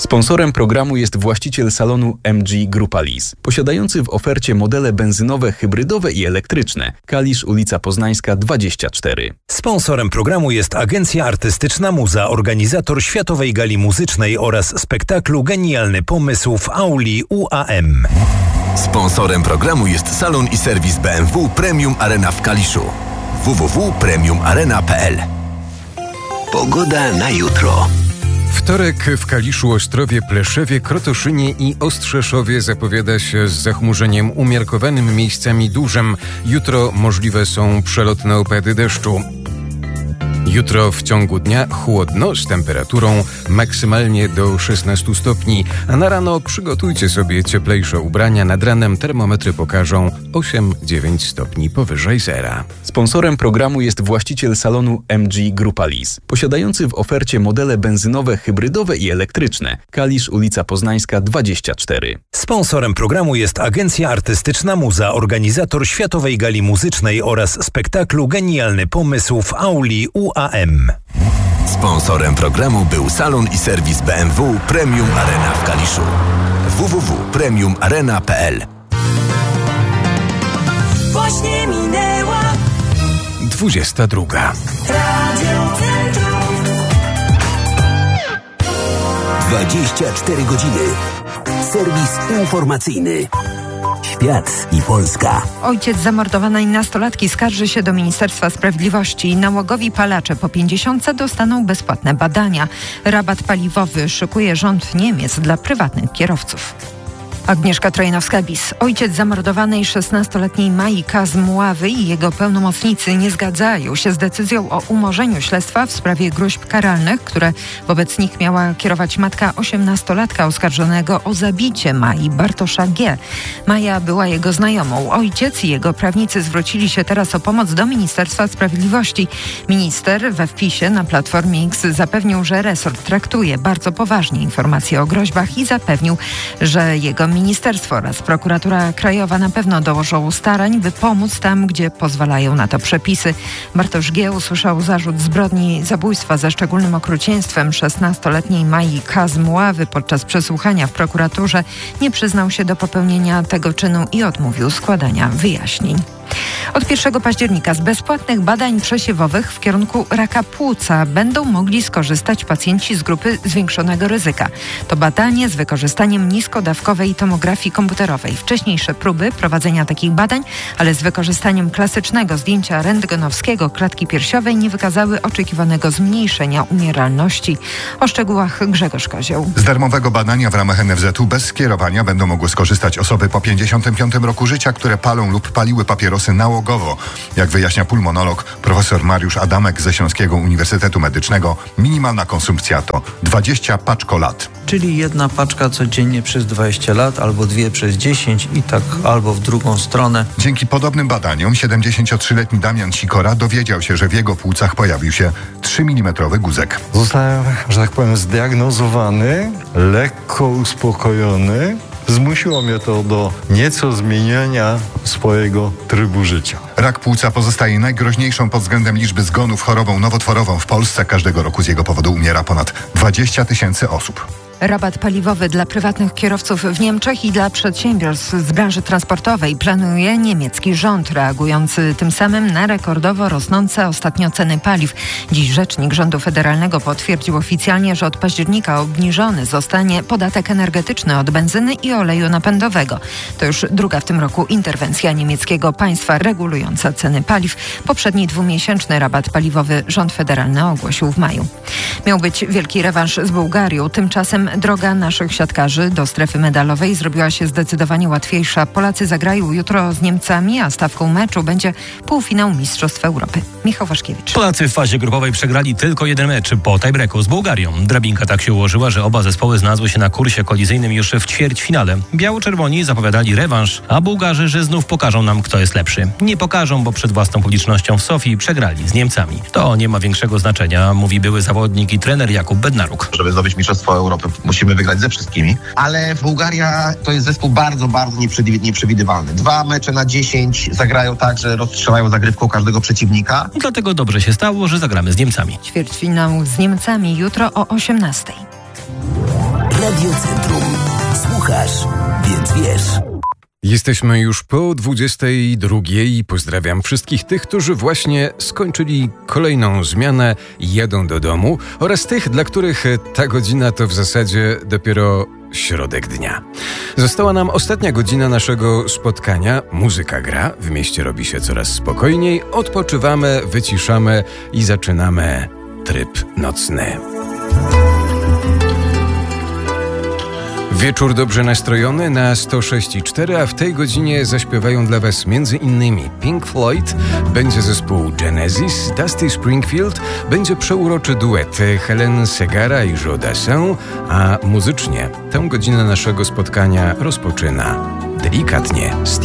Sponsorem programu jest właściciel salonu MG Grupa Lease, posiadający w ofercie modele benzynowe, hybrydowe i elektryczne. Kalisz, ulica Poznańska 24. Sponsorem programu jest Agencja Artystyczna Muza, organizator Światowej Gali Muzycznej oraz spektaklu Genialny Pomysł w auli UAM. Sponsorem programu jest salon i serwis BMW Premium Arena w Kaliszu. www.premiumarena.pl. Pogoda na jutro. Wtorek w Kaliszu, Ostrowie, Pleszewie, Krotoszynie i Ostrzeszowie zapowiada się z zachmurzeniem umiarkowanym, miejscami dużym. Jutro możliwe są przelotne opady deszczu. Jutro w ciągu dnia chłodno z temperaturą maksymalnie do 16 stopni, a na rano przygotujcie sobie cieplejsze ubrania. Nad ranem termometry pokażą 8-9 stopni powyżej zera. Sponsorem programu jest właściciel salonu MG Grupa Lease, posiadający w ofercie modele benzynowe, hybrydowe i elektryczne. Kalisz, ulica Poznańska 24. Sponsorem programu jest Agencja Artystyczna Muza, organizator Światowej Gali Muzycznej oraz spektaklu Genialny Pomysł w auli UAM. Sponsorem programu był salon i serwis BMW Premium Arena w Kaliszu. www.premiumarena.pl. Właśnie minęła 22. Radio Centrum. 24 godziny. Serwis informacyjny. Świat i Polska. Ojciec zamordowanej nastolatki skarży się do Ministerstwa Sprawiedliwości. Nałogowi palacze po 50 dostaną bezpłatne badania. Rabat paliwowy szykuje rząd Niemiec dla prywatnych kierowców. Agnieszka Trojanowska-Bis. Ojciec zamordowanej 16-letniej Mai Kazmuławy i jego pełnomocnicy nie zgadzają się z decyzją o umorzeniu śledztwa w sprawie gróźb karalnych, które wobec nich miała kierować matka 18-latka oskarżonego o zabicie Mai, Bartosza G. Maja była jego znajomą. Ojciec i jego prawnicy zwrócili się teraz o pomoc do Ministerstwa Sprawiedliwości. Minister we wpisie na Platformie X zapewnił, że resort traktuje bardzo poważnie informacje o groźbach i zapewnił, że jego ministerstwo oraz prokuratura krajowa na pewno dołożą starań, by pomóc tam, gdzie pozwalają na to przepisy. Bartosz G. usłyszał zarzut zbrodni zabójstwa ze szczególnym okrucieństwem 16-letniej Mai Kazmuławy. Podczas przesłuchania w prokuraturze nie przyznał się do popełnienia tego czynu i odmówił składania wyjaśnień. Od 1 października z bezpłatnych badań przesiewowych w kierunku raka płuca będą mogli skorzystać pacjenci z grupy zwiększonego ryzyka. To badanie z wykorzystaniem niskodawkowej tomografii komputerowej. Wcześniejsze próby prowadzenia takich badań, ale z wykorzystaniem klasycznego zdjęcia rentgenowskiego klatki piersiowej nie wykazały oczekiwanego zmniejszenia umieralności. O szczegółach Grzegorz Kozioł. Z darmowego badania w ramach NFZ-u bez skierowania będą mogły skorzystać osoby po 55 roku życia, które palą lub paliły papierosy nałogowo. Jak wyjaśnia pulmonolog profesor Mariusz Adamek ze Śląskiego Uniwersytetu Medycznego, minimalna konsumpcja to 20 paczkolat. Czyli jedna paczka codziennie przez 20 lat, albo dwie przez 10 i tak albo w drugą stronę. Dzięki podobnym badaniom 73-letni Damian Sikora dowiedział się, że w jego płucach pojawił się 3 mm guzek. Zostałem, że tak powiem, zdiagnozowany, lekko uspokojony. Zmusiło mnie to do nieco zmieniania swojego trybu życia. Rak płuca pozostaje najgroźniejszą pod względem liczby zgonów chorobą nowotworową w Polsce. Każdego roku z jego powodu umiera ponad 20 000 osób. Rabat paliwowy dla prywatnych kierowców w Niemczech i dla przedsiębiorstw z branży transportowej planuje niemiecki rząd, reagujący tym samym na rekordowo rosnące ostatnio ceny paliw. Dziś rzecznik rządu federalnego potwierdził oficjalnie, że od października obniżony zostanie podatek energetyczny od benzyny i oleju napędowego. To już druga w tym roku interwencja niemieckiego państwa regulująca ceny paliw. Poprzedni 2-miesięczny rabat paliwowy rząd federalny ogłosił w maju. Miał być wielki rewanż z Bułgarią. Tymczasem droga naszych siatkarzy do strefy medalowej zrobiła się zdecydowanie łatwiejsza. Polacy zagrają jutro z Niemcami, a stawką meczu będzie półfinał Mistrzostw Europy. Michał Waszkiewicz. Polacy w fazie grupowej przegrali tylko jeden mecz po tiebreaku z Bułgarią. Drabinka tak się ułożyła, że oba zespoły znalazły się na kursie kolizyjnym już w ćwierćfinale. Biało-czerwoni zapowiadali rewanż, a Bułgarzy, że znów pokażą nam, kto jest lepszy. Nie pokażą, bo przed własną publicznością w Sofii przegrali z Niemcami. To nie ma większego znaczenia, mówi były zawodnik i trener Jakub Bednaruk. Żeby zdobyć Mistrzostwo Europy, musimy wygrać ze wszystkimi, ale Bułgaria to jest zespół bardzo, bardzo nieprzewidywalny. 2 mecze na 10 zagrają tak, że rozstrzelają zagrywką każdego przeciwnika. Dlatego dobrze się stało, że zagramy z Niemcami. Ćwierćfinał z Niemcami jutro o 18:00. Radio Centrum. Słuchasz, więc wiesz. Jesteśmy już po 22 i pozdrawiam wszystkich tych, którzy właśnie skończyli kolejną zmianę i jadą do domu oraz tych, dla których ta godzina to w zasadzie dopiero środek dnia. Została nam ostatnia godzina naszego spotkania. Muzyka gra, w mieście robi się coraz spokojniej, odpoczywamy, wyciszamy i zaczynamy tryb nocny. Wieczór dobrze nastrojony na 106,4, a w tej godzinie zaśpiewają dla Was m.in. Pink Floyd, będzie zespół Genesis, Dusty Springfield, będzie przeuroczy duet Hélène Ségara i Joe Dassin, a muzycznie tę godzinę naszego spotkania rozpoczyna delikatnie